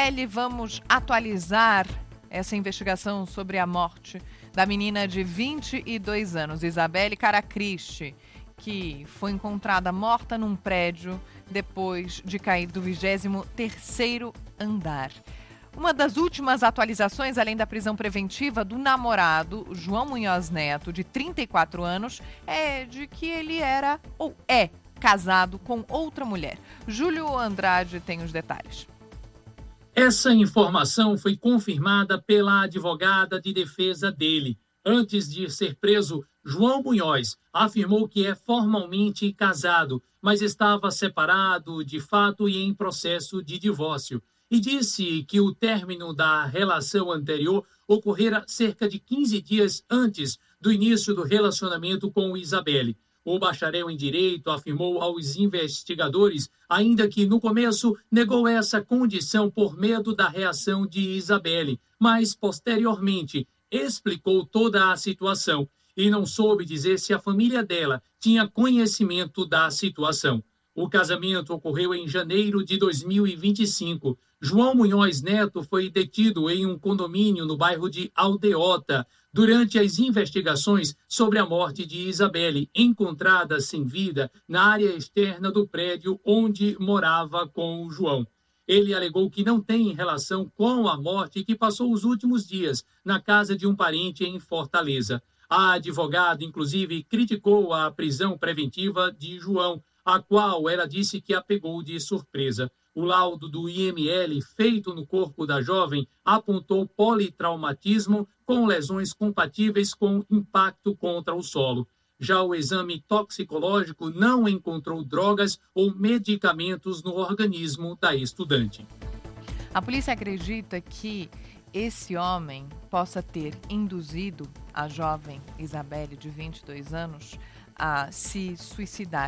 Isabelle, vamos atualizar essa investigação sobre a morte da menina de 22 anos, Isabelle Caracristi, que foi encontrada morta num prédio depois de cair do 23º andar. Uma das últimas atualizações, além da prisão preventiva do namorado, João Munhoz Neto, de 34 anos, é de que ele era ou é casado com outra mulher. Júlio Andrade tem os detalhes. Essa informação foi confirmada pela advogada de defesa dele. Antes de ser preso, João Munhoz afirmou que é formalmente casado, mas estava separado de fato e em processo de divórcio. E disse que o término da relação anterior ocorrera cerca de 15 dias antes do início do relacionamento com Isabelle. O bacharel em direito afirmou aos investigadores, ainda que no começo negou essa condição por medo da reação de Isabelle, mas posteriormente explicou toda a situação e não soube dizer se a família dela tinha conhecimento da situação. O casamento ocorreu em janeiro de 2025. João Munhoz Neto foi detido em um condomínio no bairro de Aldeota durante as investigações sobre a morte de Isabelle, encontrada sem vida na área externa do prédio onde morava com o João. Ele alegou que não tem relação com a morte e que passou os últimos dias na casa de um parente em Fortaleza. A advogada, inclusive, criticou a prisão preventiva de João, a qual ela disse que a pegou de surpresa. O laudo do IML feito no corpo da jovem apontou politraumatismo com lesões compatíveis com impacto contra o solo. Já o exame toxicológico não encontrou drogas ou medicamentos no organismo da estudante. A polícia acredita que esse homem possa ter induzido a jovem Isabelle, de 22 anos, a se suicidar.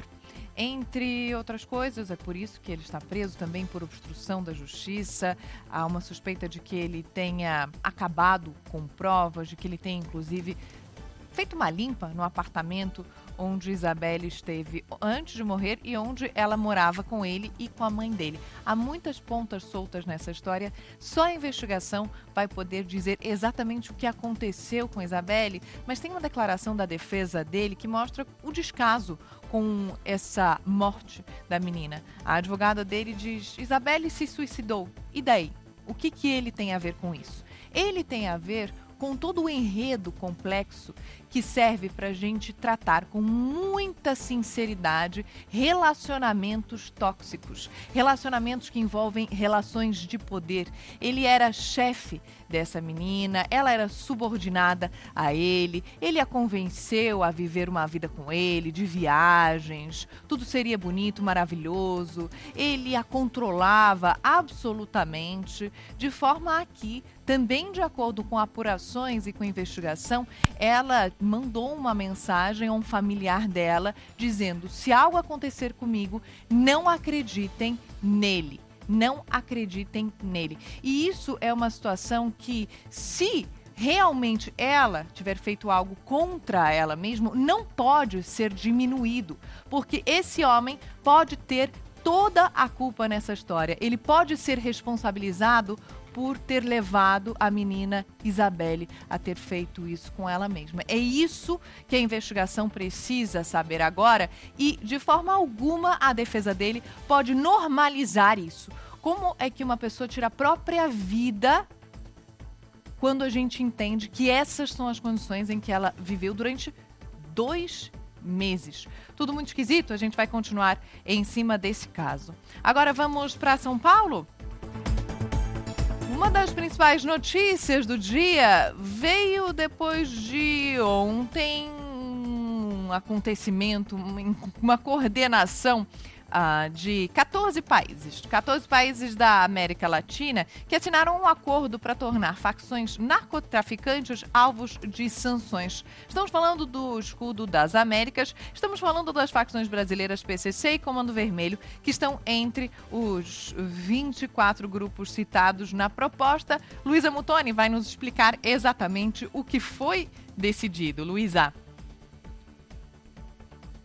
Entre outras coisas, é por isso que ele está preso também por obstrução da justiça. Há uma suspeita de que ele tenha acabado com provas, de que ele tenha, inclusive, feito uma limpa no apartamento onde Isabelle esteve antes de morrer e onde ela morava com ele e com a mãe dele. Há muitas pontas soltas nessa história. Só a investigação vai poder dizer exatamente o que aconteceu com Isabelle, mas tem uma declaração da defesa dele que mostra o descaso com essa morte da menina. A advogada dele diz: Isabelle se suicidou. E daí? O que ele tem a ver com isso? Ele tem a ver com todo o enredo complexo que serve para a gente tratar com muita sinceridade relacionamentos tóxicos, relacionamentos que envolvem relações de poder. Ele era chefe dessa menina, ela era subordinada a ele a convenceu a viver uma vida com ele, de viagens, tudo seria bonito, maravilhoso, ele a controlava absolutamente, de forma a que, também de acordo com apurações e com investigação, ela mandou uma mensagem a um familiar dela dizendo: se algo acontecer comigo, não acreditem nele. Não acreditem nele. E isso é uma situação que, se realmente ela tiver feito algo contra ela mesma, não pode ser diminuído, porque esse homem pode ter toda a culpa nessa história. Ele pode ser responsabilizado por ter levado a menina Isabelle a ter feito isso com ela mesma. É isso que a investigação precisa saber agora e, de forma alguma, a defesa dele pode normalizar isso. Como é que uma pessoa tira a própria vida quando a gente entende que essas são as condições em que ela viveu durante 2 meses? Tudo muito esquisito, a gente vai continuar em cima desse caso. Agora vamos para São Paulo? Uma das principais notícias do dia veio depois de ontem um acontecimento, uma coordenação de 14 países da América Latina que assinaram um acordo para tornar facções narcotraficantes alvos de sanções. Estamos falando do Escudo das Américas, estamos falando das facções brasileiras PCC e Comando Vermelho, que estão entre os 24 grupos citados na proposta. Luísa Muttoni vai nos explicar exatamente o que foi decidido. Luísa.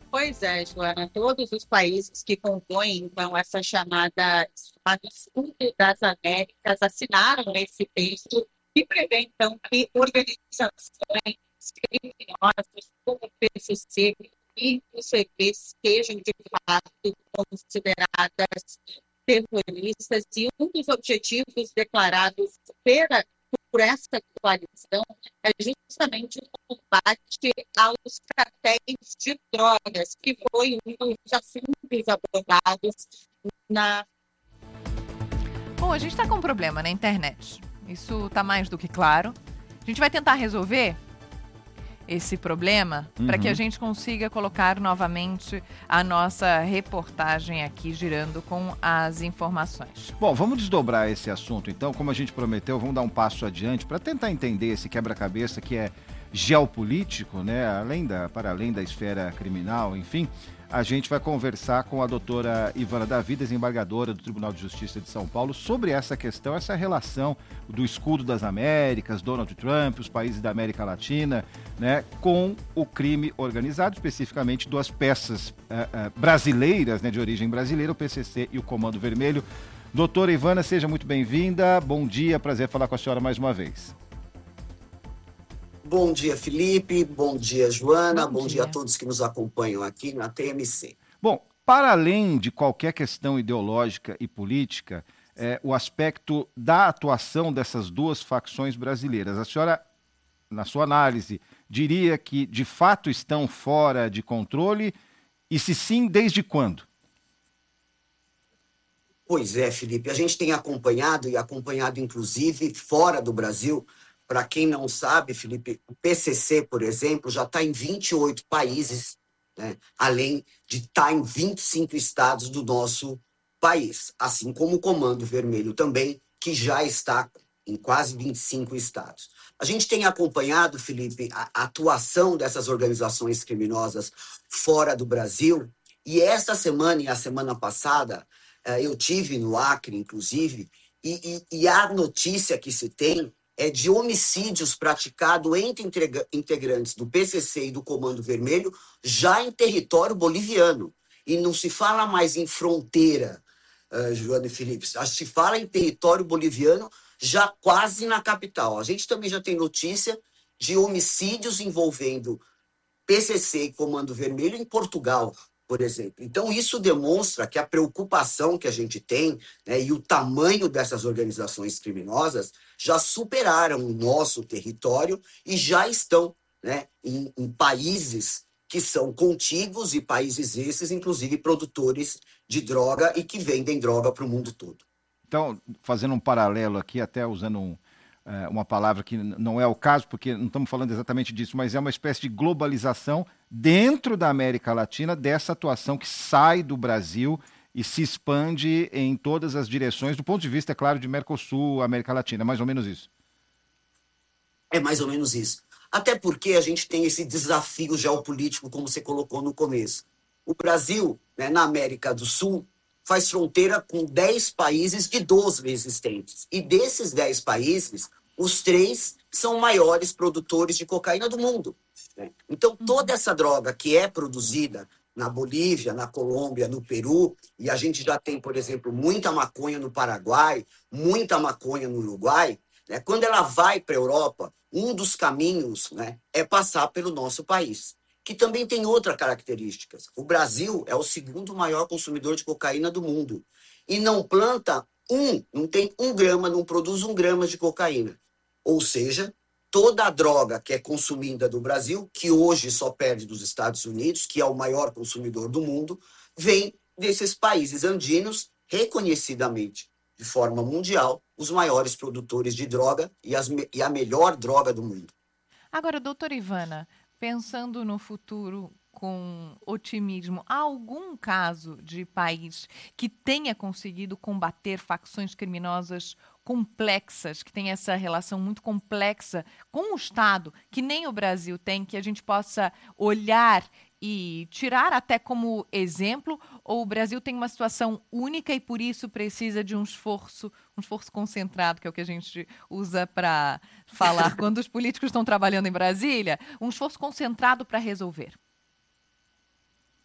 Pois é, Joana, todos os países que compõem, então, chamado Escudo das Américas assinaram esse texto que prevê, então, que organizações criminosas como o PCC e o CP sejam, de fato, consideradas terroristas, e um dos objetivos declarados por essa coalizão é justamente o combate aos cartéis de drogas, que foi um dos assuntos abordados na... Bom, a gente está com um problema na internet. Isso está mais do que claro. A gente vai tentar resolver esse problema para que a gente consiga colocar novamente a nossa reportagem aqui girando com as informações. Bom, vamos desdobrar esse assunto então, como a gente prometeu, vamos dar um passo adiante para tentar entender esse quebra-cabeça que é geopolítico, né? Para além da esfera criminal, enfim. A gente vai conversar com a doutora Ivana Davi, desembargadora do Tribunal de Justiça de São Paulo, sobre essa questão, essa relação do escudo das Américas, Donald Trump, os países da América Latina, né, com o crime organizado, especificamente duas peças brasileiras, né, de origem brasileira, o PCC e o Comando Vermelho. Doutora Ivana, seja muito bem-vinda, bom dia, prazer falar com a senhora mais uma vez. Bom dia, Felipe. Bom dia, Joana. Bom dia a todos que nos acompanham aqui na TMC. Bom, para além de qualquer questão ideológica e política, o aspecto da atuação dessas duas facções brasileiras, a senhora, na sua análise, diria que de fato estão fora de controle? E se sim, desde quando? Pois é, Felipe. A gente tem acompanhado, e acompanhado inclusive fora do Brasil. Para quem não sabe, Felipe, o PCC, por exemplo, já está em 28 países, né, além de estar em 25 estados do nosso país, assim como o Comando Vermelho também, que já está em quase 25 estados. A gente tem acompanhado, Felipe, a atuação dessas organizações criminosas fora do Brasil, e esta semana e a semana passada, eu tive no Acre, inclusive, e a notícia que se tem é de homicídios praticados entre integrantes do PCC e do Comando Vermelho já em território boliviano. E não se fala mais em fronteira, Joana e Felipe, se fala em território boliviano já quase na capital. A gente também já tem notícia de homicídios envolvendo PCC e Comando Vermelho em Portugal, por exemplo. Então, isso demonstra que a preocupação que a gente tem, né, e o tamanho dessas organizações criminosas já superaram o nosso território e já estão, né, em países que são contíguos, e países esses, inclusive, produtores de droga e que vendem droga para o mundo todo. Então, fazendo um paralelo aqui, até usando uma palavra que não é o caso, porque não estamos falando exatamente disso, mas é uma espécie de globalização dentro da América Latina dessa atuação que sai do Brasil e se expande em todas as direções, do ponto de vista, é claro, de Mercosul, América Latina, é mais ou menos isso. É mais ou menos isso. Até porque a gente tem esse desafio geopolítico, como você colocou no começo. O Brasil, né, na América do Sul, faz fronteira com 10 países de 12 existentes. E desses 10 países, os 3 são maiores produtores de cocaína do mundo, né? Então, toda essa droga que é produzida na Bolívia, na Colômbia, no Peru, e a gente já tem, por exemplo, muita maconha no Paraguai, muita maconha no Uruguai, né? Quando ela vai para a Europa, um dos caminhos, né, é passar pelo nosso país, que também tem outra característica. O Brasil é o segundo maior consumidor de cocaína do mundo e não planta não tem 1 grama, não produz 1 grama de cocaína. Ou seja, toda a droga que é consumida do Brasil, que hoje só perde dos Estados Unidos, que é o maior consumidor do mundo, vem desses países andinos, reconhecidamente, de forma mundial, os maiores produtores de droga e a melhor droga do mundo. Agora, doutora Ivana, pensando no futuro com otimismo, há algum caso de país que tenha conseguido combater facções criminosas complexas, que tem essa relação muito complexa com o Estado, que nem o Brasil tem, que a gente possa olhar e tirar até como exemplo, ou o Brasil tem uma situação única e por isso precisa de um esforço concentrado, que é o que a gente usa para falar quando os políticos estão trabalhando em Brasília, um esforço concentrado para resolver?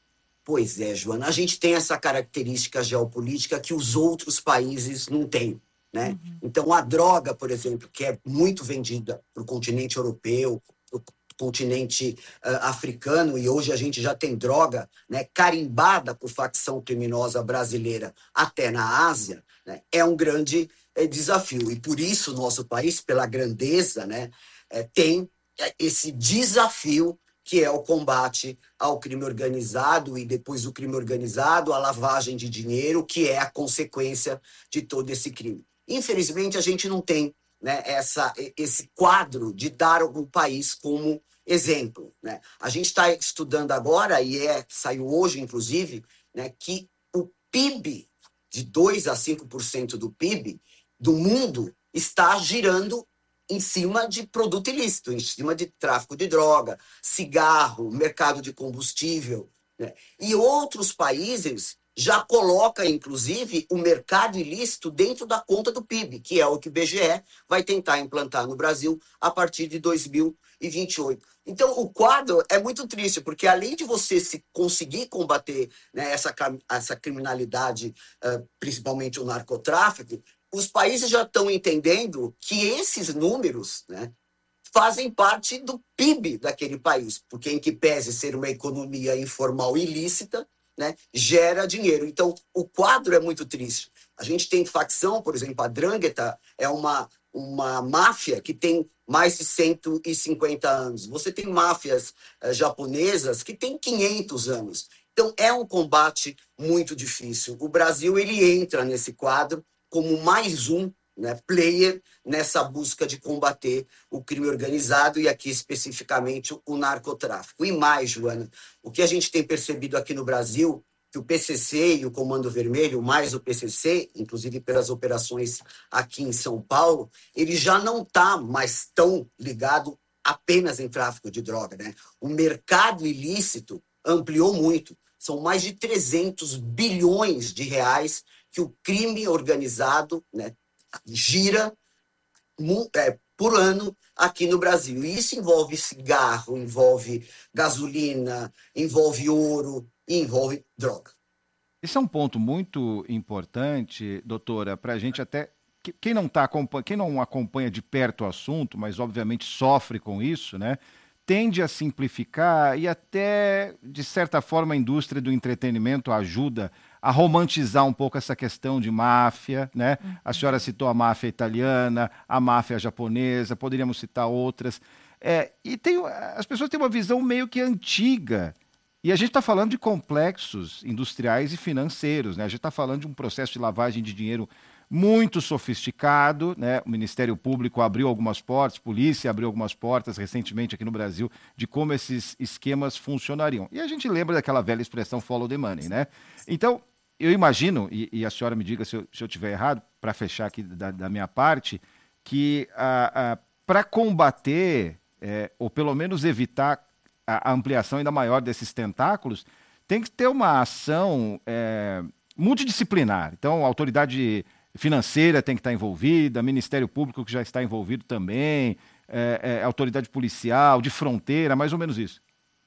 Pois é, Joana, a gente tem essa característica geopolítica que os outros países não têm, né? Então, a droga, por exemplo, que é muito vendida para o continente europeu, para o continente africano, e hoje a gente já tem droga, né, carimbada por facção criminosa brasileira até na Ásia, né, é um grande desafio. E por isso o nosso país, pela grandeza, né, tem esse desafio que é o combate ao crime organizado e depois do crime organizado, a lavagem de dinheiro, que é a consequência de todo esse crime. Infelizmente, a gente não tem, né, esse quadro de dar o país como exemplo, né? A gente está estudando agora, e saiu hoje, inclusive, né, que o PIB, de 2 a 5% do PIB do mundo, está girando em cima de produto ilícito, em cima de tráfico de droga, cigarro, mercado de combustível, né? E outros países já colocam, inclusive, o mercado ilícito dentro da conta do PIB, que é o que o IBGE vai tentar implantar no Brasil a partir de 2028. Então, o quadro é muito triste, porque além de você conseguir combater, né, essa criminalidade, principalmente o narcotráfico, os países já estão entendendo que esses números, né, fazem parte do PIB daquele país, porque em que pese ser uma economia informal ilícita, né, gera dinheiro. Então, o quadro é muito triste. A gente tem facção, por exemplo, a Drangheta é uma máfia que tem mais de 150 anos. Você tem máfias japonesas que têm 500 anos. Então, é um combate muito difícil. O Brasil ele entra nesse quadro como mais um, né, player nessa busca de combater o crime organizado e aqui especificamente o narcotráfico. E mais, Joana, o que a gente tem percebido aqui no Brasil, que o PCC e o Comando Vermelho, mais o PCC, inclusive pelas operações aqui em São Paulo, ele já não está mais tão ligado apenas em tráfico de droga, né? O mercado ilícito ampliou muito. São mais de 300 bilhões de reais que o crime organizado, né, gira por ano aqui no Brasil. E isso envolve cigarro, envolve gasolina, envolve ouro e envolve droga. Esse é um ponto muito importante, doutora, para a gente até... Quem não acompanha de perto o assunto, mas obviamente sofre com isso, né, tende a simplificar e até, de certa forma, a indústria do entretenimento ajuda a romantizar um pouco essa questão de máfia, né? A senhora citou a máfia italiana, a máfia japonesa, poderíamos citar outras. As pessoas têm uma visão meio que antiga. E a gente está falando de complexos industriais e financeiros, né? A gente está falando de um processo de lavagem de dinheiro muito sofisticado, né? O Ministério Público abriu algumas portas, a polícia abriu algumas portas recentemente aqui no Brasil de como esses esquemas funcionariam. E a gente lembra daquela velha expressão follow the money, né? Então, eu imagino, e a senhora me diga se eu estiver errado, para fechar aqui da minha parte, que para combater, ou pelo menos evitar a ampliação ainda maior desses tentáculos, tem que ter uma ação multidisciplinar. Então, a autoridade financeira tem que estar envolvida, Ministério Público que já está envolvido também, autoridade policial, de fronteira, mais ou menos isso.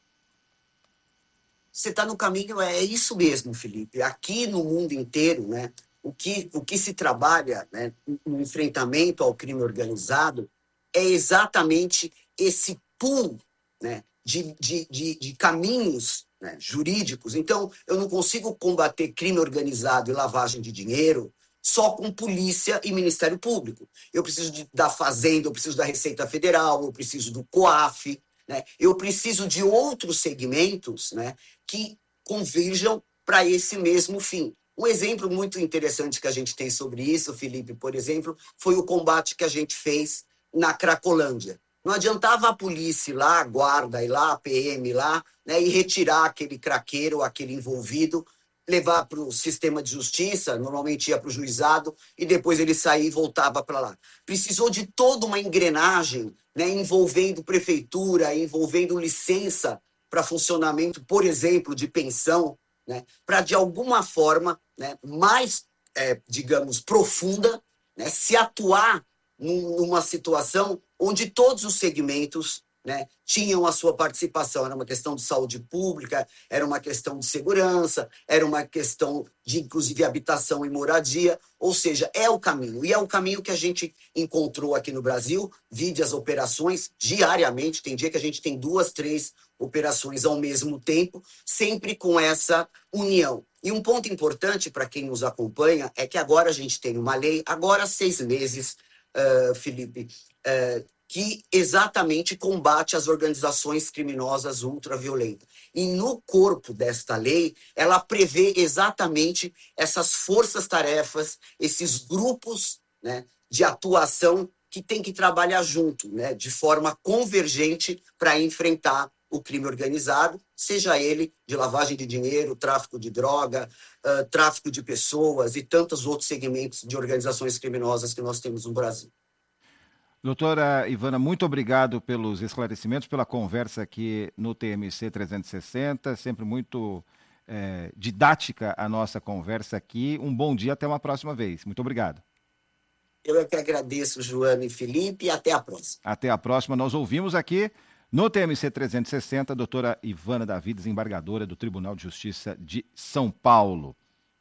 Você está no caminho, é isso mesmo, Felipe. Aqui no mundo inteiro, né, o que se trabalha, né, no enfrentamento ao crime organizado é exatamente esse pool, né, de caminhos, né, jurídicos. Então, eu não consigo combater crime organizado e lavagem de dinheiro só com polícia e Ministério Público. Eu preciso da Fazenda, eu preciso da Receita Federal, eu preciso do COAF, né? Eu preciso de outros segmentos, né, que converjam para esse mesmo fim. Um exemplo muito interessante que a gente tem sobre isso, Felipe, por exemplo, foi o combate que a gente fez na Cracolândia. Não adiantava a polícia ir lá, a guarda ir lá, a PM ir lá, né, e retirar aquele craqueiro, aquele envolvido, levar para o sistema de justiça, normalmente ia para o juizado, e depois ele saía e voltava para lá. Precisou de toda uma engrenagem, né, envolvendo prefeitura, envolvendo licença para funcionamento, por exemplo, de pensão, né, para, de alguma forma, né, mais, digamos, profunda, né, se atuar numa situação onde todos os segmentos, né, tinham a sua participação. Era uma questão de saúde pública, era uma questão de segurança, era uma questão de, inclusive, habitação e moradia. Ou seja, é o caminho. E é o caminho que a gente encontrou aqui no Brasil, vide as operações diariamente. Tem dia que a gente tem 2, 3 operações ao mesmo tempo, sempre com essa união. E um ponto importante para quem nos acompanha é que agora a gente tem uma lei, agora há 6 meses, Felipe, que exatamente combate as organizações criminosas ultraviolentas. E no corpo desta lei, ela prevê exatamente essas forças-tarefas, esses grupos, né, de atuação que tem que trabalhar junto, né, de forma convergente para enfrentar o crime organizado, seja ele de lavagem de dinheiro, tráfico de droga, tráfico de pessoas e tantos outros segmentos de organizações criminosas que nós temos no Brasil. Doutora Ivana, muito obrigado pelos esclarecimentos, pela conversa aqui no TMC 360, sempre muito didática a nossa conversa aqui. Um bom dia, até uma próxima vez. Muito obrigado. Eu é que agradeço, Joana e Felipe, e até a próxima. Até a próxima. Nós ouvimos aqui no TMC 360 a doutora Ivana Davi, desembargadora do Tribunal de Justiça de São Paulo.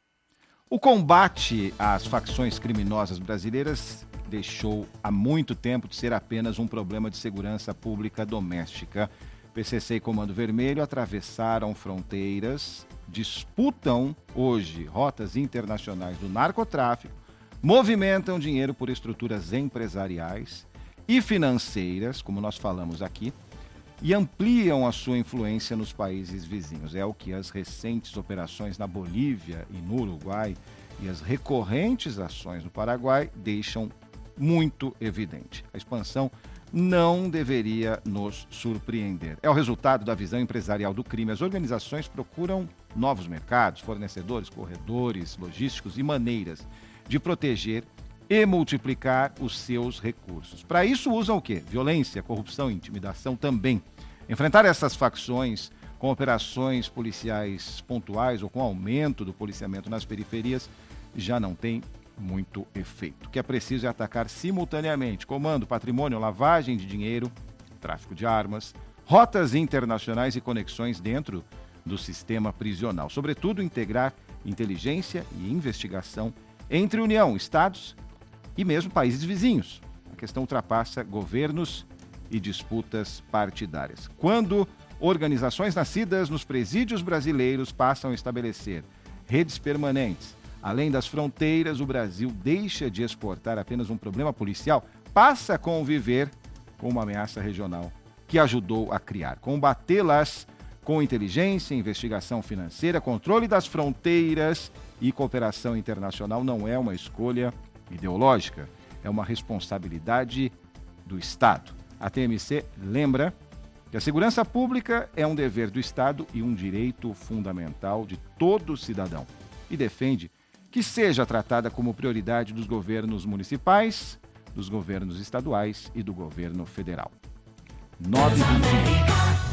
O combate às facções criminosas brasileiras deixou há muito tempo de ser apenas um problema de segurança pública doméstica. PCC e Comando Vermelho atravessaram fronteiras, disputam hoje rotas internacionais do narcotráfico, movimentam dinheiro por estruturas empresariais e financeiras, como nós falamos aqui, e ampliam a sua influência nos países vizinhos. É o que as recentes operações na Bolívia e no Uruguai e as recorrentes ações no Paraguai deixam muito evidente. A expansão não deveria nos surpreender. É o resultado da visão empresarial do crime. As organizações procuram novos mercados, fornecedores, corredores logísticos e maneiras de proteger e multiplicar os seus recursos. Para isso usam o quê? Violência, corrupção e intimidação também. Enfrentar essas facções com operações policiais pontuais ou com aumento do policiamento nas periferias já não tem muito efeito. O que é preciso é atacar simultaneamente comando, patrimônio, lavagem de dinheiro, tráfico de armas, rotas internacionais e conexões dentro do sistema prisional. Sobretudo, integrar inteligência e investigação entre União, Estados e mesmo países vizinhos. A questão ultrapassa governos e disputas partidárias. Quando organizações nascidas nos presídios brasileiros passam a estabelecer redes permanentes além das fronteiras, o Brasil deixa de exportar apenas um problema policial, passa a conviver com uma ameaça regional que ajudou a criar. Combatê-las com inteligência, investigação financeira, controle das fronteiras e cooperação internacional não é uma escolha ideológica, é uma responsabilidade do Estado. A TMC lembra que a segurança pública é um dever do Estado e um direito fundamental de todo cidadão e defende que seja tratada como prioridade dos governos municipais, dos governos estaduais e do governo federal. 9h21.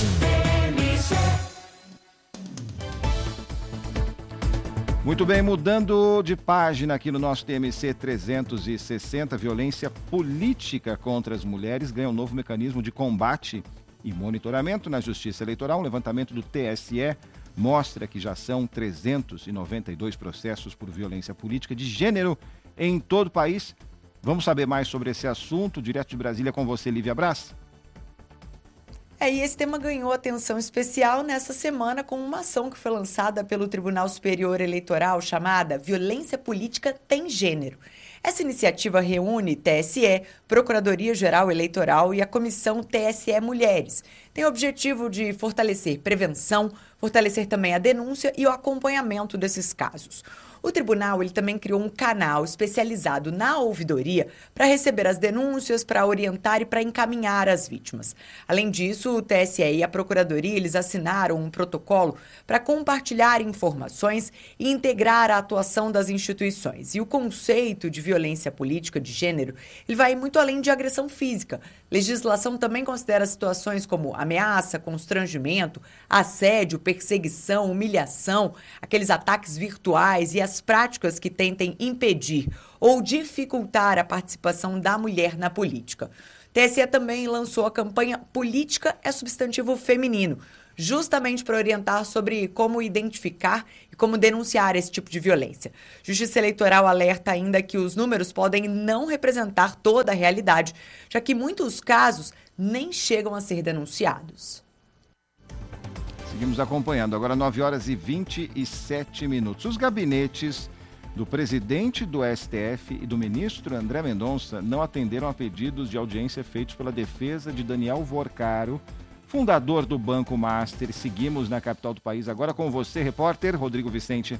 Muito bem, mudando de página aqui no nosso TMC 360, violência política contra as mulheres ganha um novo mecanismo de combate e monitoramento na Justiça Eleitoral. Um levantamento do TSE mostra que já são 392 processos por violência política de gênero em todo o país. Vamos saber mais sobre esse assunto, direto de Brasília com você, Lívia Braz. E esse tema ganhou atenção especial nessa semana com uma ação que foi lançada pelo Tribunal Superior Eleitoral chamada Violência Política Tem Gênero. Essa iniciativa reúne TSE, Procuradoria-Geral Eleitoral e a Comissão TSE Mulheres. Tem o objetivo de fortalecer prevenção, fortalecer também a denúncia e o acompanhamento desses casos. O tribunal ele também criou um canal especializado na ouvidoria para receber as denúncias, para orientar e para encaminhar as vítimas. Além disso, o TSE e a Procuradoria eles assinaram um protocolo para compartilhar informações e integrar a atuação das instituições. E o conceito de violência política de gênero ele vai muito além de agressão física. Legislação também considera situações como ameaça, constrangimento, assédio, perseguição, humilhação, aqueles ataques virtuais e as práticas que tentem impedir ou dificultar a participação da mulher na política. TSE também lançou a campanha Política é Substantivo Feminino, justamente para orientar sobre como identificar e como denunciar esse tipo de violência. Justiça Eleitoral alerta ainda que os números podem não representar toda a realidade, já que muitos casos nem chegam a ser denunciados. Seguimos acompanhando. Agora 9h27. Os gabinetes do presidente do STF e do ministro André Mendonça não atenderam a pedidos de audiência feitos pela defesa de Daniel Vorcaro, fundador do Banco Master. Seguimos na capital do país. Agora com você, repórter Rodrigo Vicente.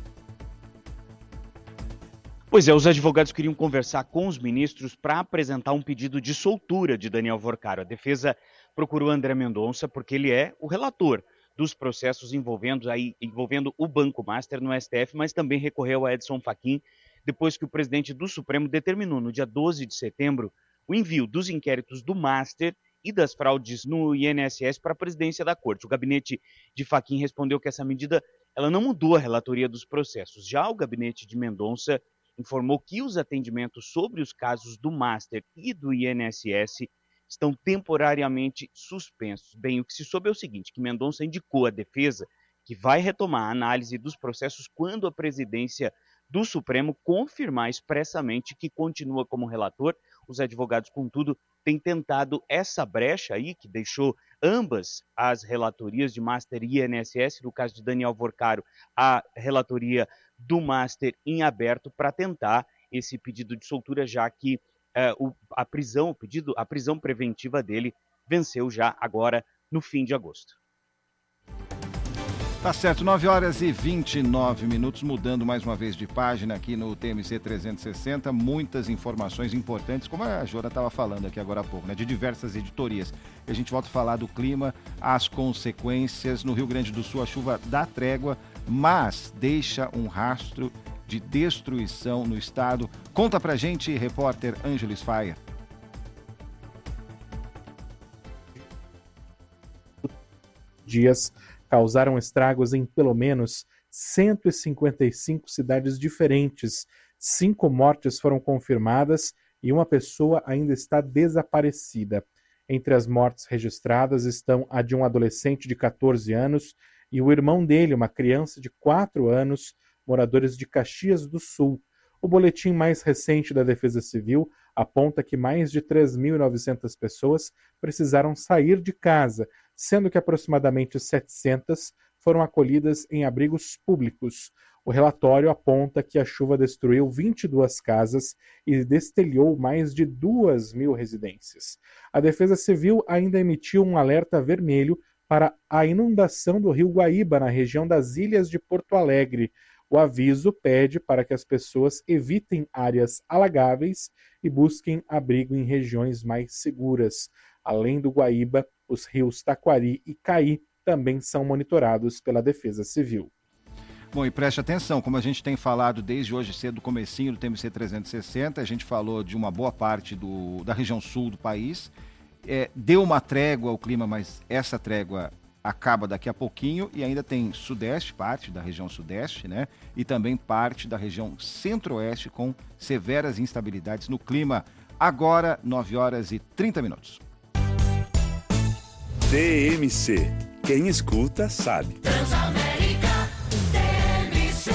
Pois é, os advogados queriam conversar com os ministros para apresentar um pedido de soltura de Daniel Vorcaro. A defesa procurou André Mendonça porque ele é o relator dos processos envolvendo o Banco Master no STF, mas também recorreu a Edson Fachin depois que o presidente do Supremo determinou no dia 12 de setembro o envio dos inquéritos do Master e das fraudes no INSS para a presidência da Corte. O gabinete de Fachin respondeu que essa medida ela não mudou a relatoria dos processos. Já o gabinete de Mendonça informou que os atendimentos sobre os casos do Master e do INSS estão temporariamente suspensos. Bem, o que se soube é o seguinte, que Mendonça indicou à defesa que vai retomar a análise dos processos quando a presidência do Supremo confirmar expressamente que continua como relator. Os advogados, contudo, têm tentado essa brecha aí, que deixou ambas as relatorias de Master e INSS, no caso de Daniel Vorcaro, a relatoria do Master em aberto, para tentar esse pedido de soltura, já que a prisão preventiva dele venceu já agora no fim de agosto. Tá certo, 9h29, mudando mais uma vez de página aqui no TMC 360, muitas informações importantes, como a Jora estava falando aqui agora há pouco, né, de diversas editorias. E a gente volta a falar do clima, as consequências. No Rio Grande do Sul a chuva dá trégua, mas deixa um rastro de destruição no estado. Conta pra gente, repórter Ângeles Faia. Dias causaram estragos em pelo menos 155 cidades diferentes. 5 mortes foram confirmadas e uma pessoa ainda está desaparecida. Entre as mortes registradas estão a de um adolescente de 14 anos e o irmão dele, uma criança de 4 anos, moradores de Caxias do Sul. O boletim mais recente da Defesa Civil aponta que mais de 3.900 pessoas precisaram sair de casa, sendo que aproximadamente 700 foram acolhidas em abrigos públicos. O relatório aponta que a chuva destruiu 22 casas e destelhou mais de 2.000 residências. A Defesa Civil ainda emitiu um alerta vermelho para a inundação do rio Guaíba, na região das Ilhas de Porto Alegre. O aviso pede para que as pessoas evitem áreas alagáveis e busquem abrigo em regiões mais seguras. Além do Guaíba, os rios Taquari e Caí também são monitorados pela Defesa Civil. Bom, e preste atenção, como a gente tem falado desde hoje cedo, do comecinho do TMC 360, a gente falou de uma boa parte da região sul do país. Deu uma trégua ao clima, mas essa trégua acaba daqui a pouquinho, e ainda tem sudeste, parte da região sudeste, né? E também parte da região centro-oeste com severas instabilidades no clima. Agora, 9h30. TMC. Quem escuta, sabe. Transamérica, TMC.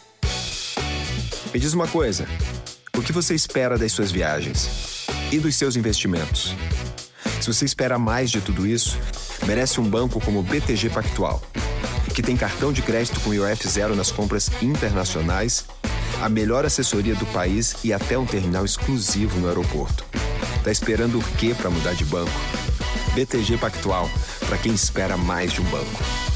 Me diz uma coisa, o que você espera das suas viagens e dos seus investimentos? Se você espera mais de tudo isso, merece um banco como o BTG Pactual, que tem cartão de crédito com IOF zero nas compras internacionais, a melhor assessoria do país e até um terminal exclusivo no aeroporto. Tá esperando o quê para mudar de banco? BTG Pactual, para quem espera mais de um banco.